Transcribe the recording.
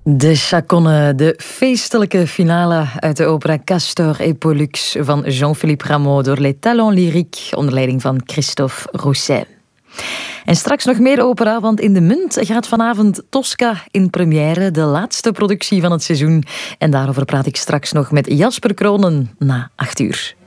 De Chaconne, de feestelijke finale uit de opera Castor et Pollux van Jean-Philippe Rameau door Les Talents Lyriques onder leiding van Christophe Rousset. En straks nog meer opera, want in de Munt gaat vanavond Tosca in première, de laatste productie van het seizoen. En daarover praat ik straks nog met Jasper Kronen na 8 uur.